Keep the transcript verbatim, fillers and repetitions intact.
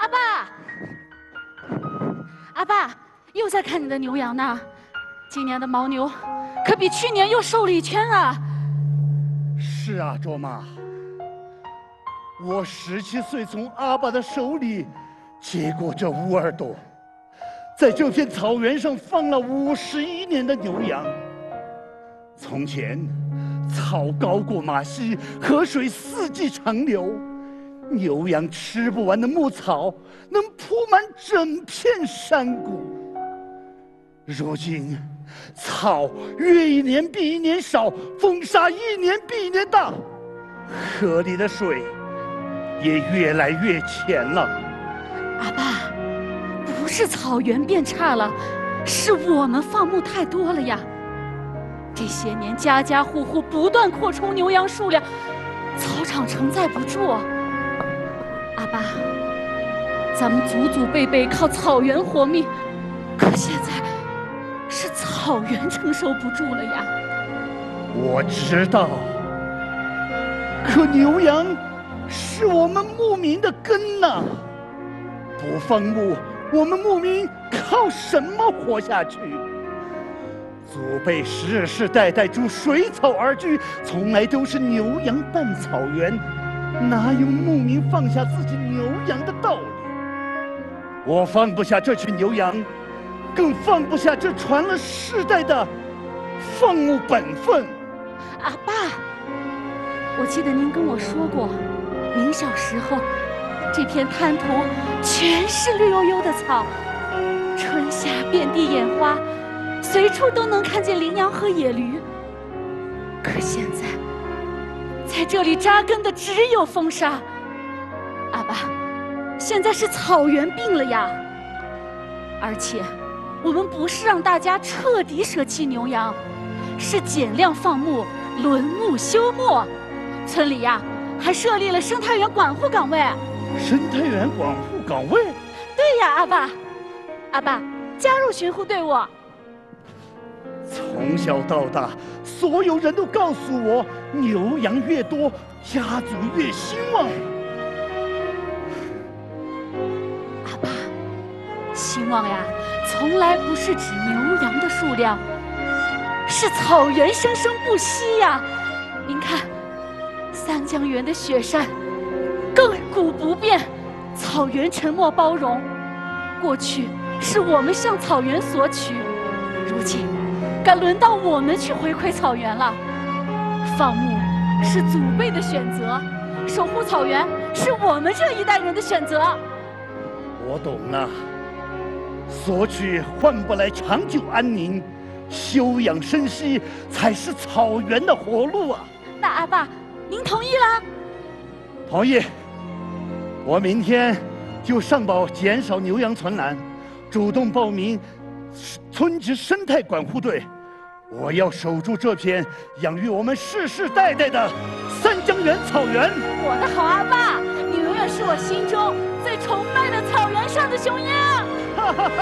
阿爸，阿爸，又在看你的牛羊呢。今年的牦牛可比去年又瘦了一圈啊。 是啊，卓玛，我十七岁从阿爸的手里接过这乌耳朵，在这片草原上放了五十一年的牛羊。从前，草高过马溪，河水四季长流，牛羊吃不完的牧草能铺满整片山谷。如今，草越一年比一年少，风沙一年比一年大，河里的水也越来越浅了。 阿爸，不是草原变差了，是我们放牧太多了呀。这些年，家家户户不断扩充牛羊数量，草场承载不住。阿爸，咱们祖祖辈辈靠草原活命，可现在是草原承受不住了呀。 我知道，可牛羊是我们牧民的根呐，不放牧，我们牧民靠什么活下去？祖辈世世代代逐水草而居，从来都是牛羊伴草原，哪有牧民放下自己牛羊的道理？我放不下这群牛羊，更放不下这传了世代的放牧本分。 阿爸，我记得您跟我说过，您小时候这片滩涂全是绿油油的草，春夏遍地眼花，随处都能看见羚羊和野驴。可现在，在这里扎根的只有风沙。阿爸，现在是草原病了呀！而且，我们不是让大家彻底舍弃牛羊，是减量放牧，轮牧休牧。村里呀，还设立了生态园管护岗位。 生态园管护岗位？ 对呀，阿爸，阿爸，加入巡护队伍。 从小到大，所有人都告诉我，牛羊越多，家族越兴旺。 阿爸，兴旺呀，从来不是指牛羊的数量，是草原生生不息呀。您看，三江源的雪山，亘古不变，草原沉默包容。过去是我们向草原索取，如今该轮到我们去回馈草原了。放牧是祖辈的选择，守护草原是我们这一代人的选择。 我懂了，索取换不来长久安宁，休养生息才是草原的活路啊！ 那阿爸，您同意了？ 同意。我明天就上报减少牛羊存栏，主动报名村级生态管护队。我要守住这片养育我们世世代代的三江源草原。 我的好阿爸，你永远是我心中最崇拜的草原上的雄鹰。